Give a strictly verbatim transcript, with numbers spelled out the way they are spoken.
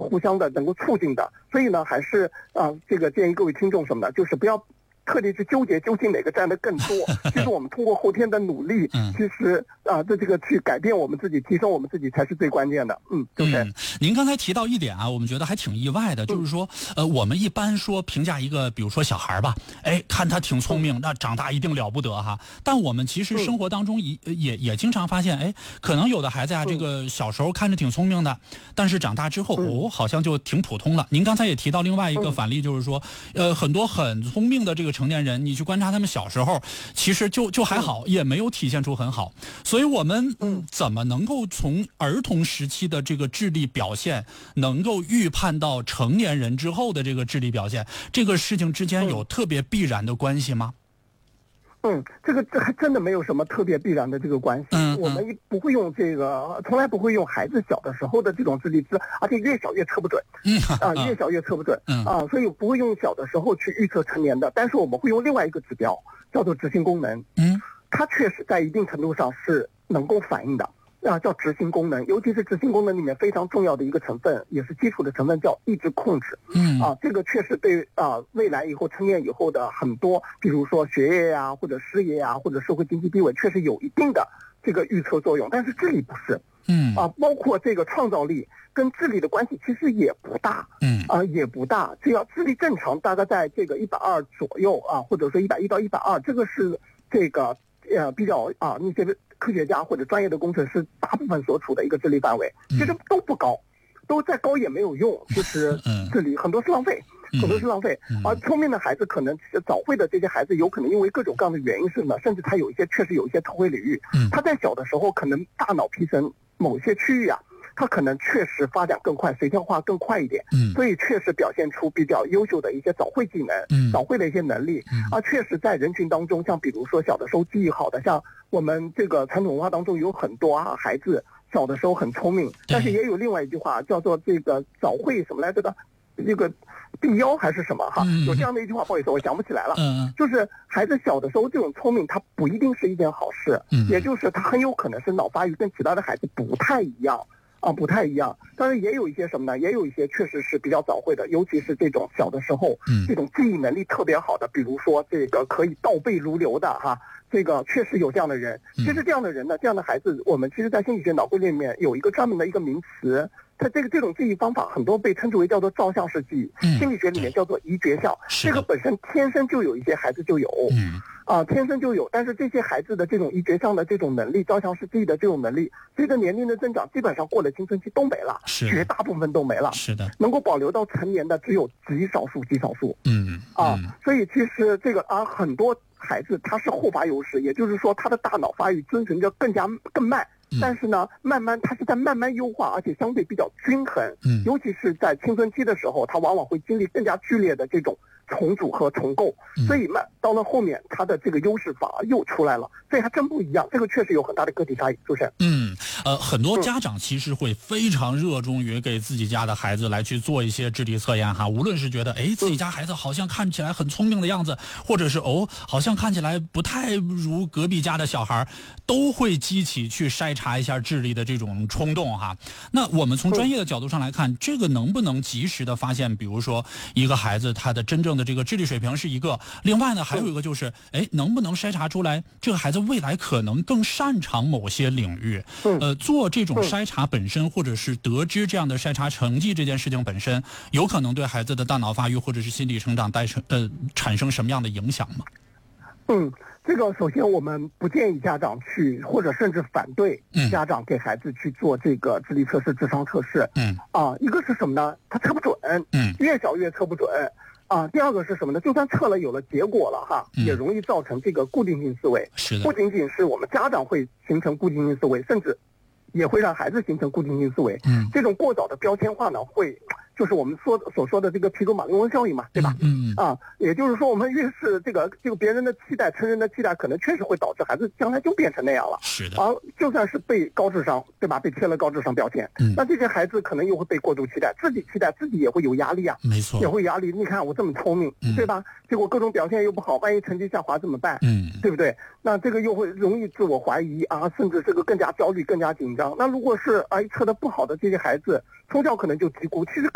互相的能够促进的。所以呢，还是啊、呃，这个建议各位听众什么呢？就是不要特地去纠结究竟哪个占的更多。其实我们通过后天的努力，其实啊，这、呃、这个去改变我们自己，提升我们自己才是最关键的。嗯，对不对？ 嗯，您刚才提到一点啊，我们觉得还挺意外的，就是说，呃，我们一般说评价一个，比如说小孩吧，哎，看他挺聪明，那长大一定了不得哈。但我们其实生活当中也也也经常发现，哎，可能有的孩子啊，这个小时候看着挺聪明的，但是长大之后，哦，好像就挺普通了。您刚才也提到另外一个反例，就是说，呃，很多很聪明的这个成年人，你去观察他们小时候，其实就就还好，也没有体现出很好。所以我们嗯，怎么能够从儿童时期的这个智力表现，能够预判到成年人之后的这个智力表现？这个事情之间有特别必然的关系吗？ 嗯，这个这还真的没有什么特别必然的这个关系。嗯，嗯我们不会用这个，从来不会用孩子小的时候的这种智力值，而且越小越测不准。嗯啊，越小越测不准。嗯啊，所以不会用小的时候去预测成年的，但是我们会用另外一个指标，叫做执行功能。嗯，它确实在一定程度上是能够反映的。啊，叫执行功能，尤其是执行功能里面非常重要的一个成分，也是基础的成分，叫意志控制。嗯，啊，这个确实对啊未来以后成年以后的很多，比如说学业呀、啊，或者事业呀、啊，或者社会经济地位，确实有一定的这个预测作用。但是智力不是。嗯，啊，包括这个创造力跟智力的关系其实也不大。嗯，啊，也不大。只要智力正常，大概在这个一百二左右啊，或者说一百一到一百二，这个是这个呃比较啊那些科学家或者专业的工程师大部分所处的一个智力范围，其实都不高，都再高也没有用，就是智力很多是浪费，很多是浪费。而聪明的孩子，可能早会的这些孩子，有可能因为各种各样的原因是呢，甚至他有一些确实有一些特惠领域，他在小的时候可能大脑皮层某些区域啊，他可能确实发展更快，随跳化更快一点，嗯，所以确实表现出比较优秀的一些早会技能，嗯，早会的一些能力，嗯，啊，确实在人群当中，像比如说小的时候记忆好的，像我们这个传统文化当中有很多啊孩子小的时候很聪明，但是也有另外一句话叫做这个早会什么来着的，这个必腰还是什么哈，有这样的一句话，不好意思，我想不起来了。嗯，就是孩子小的时候这种聪明，他不一定是一件好事，嗯，也就是他很有可能是脑发育跟其他的孩子不太一样。啊，不太一样，当然也有一些什么呢？也有一些确实是比较早会的，尤其是这种小的时候，嗯，这种记忆能力特别好的，比如说这个可以倒背如流的哈，这个确实有这样的人。其实这样的人呢，这样的孩子，我们其实在心理学脑会里面有一个专门的一个名词，它这个这种记忆方法很多被称之为叫做照相式记忆，嗯，心理学里面叫做遗觉相，这个本身天生就有一些孩子就有，嗯。啊，天生就有，但是这些孩子的这种遗觉上的这种能力，照相式记忆的这种能力，随着年龄的增长，基本上过了青春期都没了，绝大部分都没了。是的，能够保留到成年的只有极少数，极少数。嗯，啊，嗯、所以其实这个啊，很多孩子他是后发优势，也就是说他的大脑发育遵循着更加更慢。但是呢，慢慢它是在慢慢优化，而且相对比较均衡。嗯，尤其是在青春期的时候，它往往会经历更加剧烈的这种重组和重构，所以慢到了后面，它的这个优势反而又出来了，所以还真不一样。这个确实有很大的个体差异，是不是？ 嗯，呃，很多家长其实会非常热衷于给自己家的孩子来去做一些智力测验哈，无论是觉得哎自己家孩子好像看起来很聪明的样子，或者是哦好像看起来不太如隔壁家的小孩，都会激起去筛查一下智力的这种冲动哈。那我们从专业的角度上来看，这个能不能及时的发现，比如说一个孩子他的真正的这个智力水平是一个，另外呢还有一个就是哎能不能筛查出来这个孩子未来可能更擅长某些领域。呃做这种筛查本身，或者是得知这样的筛查成绩这件事情本身，有可能对孩子的大脑发育或者是心理成长带成呃产生什么样的影响吗？ 嗯，这个首先我们不建议家长去，或者甚至反对家长给孩子去做这个智力测试、智商测试。嗯，啊，一个是什么呢？他测不准。嗯，越小越测不准。啊，第二个是什么呢？就算测了有了结果了哈，嗯、也容易造成这个固定性思维。是的，不仅仅是我们家长会形成固定性思维，甚至也会让孩子形成固定性思维。嗯，这种过早的标签化呢，会就是我们说所说的这个皮格马利翁效应嘛，对吧？嗯嗯啊，也就是说，我们越是这个这个别人的期待、成人的期待，可能确实会导致孩子将来就变成那样了。是的。而就算是被高智商，对吧？被贴了高智商标签，嗯，那这些孩子可能又会被过度期待，自己期待自己也会有压力啊。没错，也会有压力。你看我这么聪明，嗯、对吧？结果各种表现又不好，万一成绩下滑怎么办？嗯，对不对？那这个又会容易自我怀疑啊，甚至这个更加焦虑、更加紧张。那如果是哎测的不好的这些孩子，从小可能就低估，其实。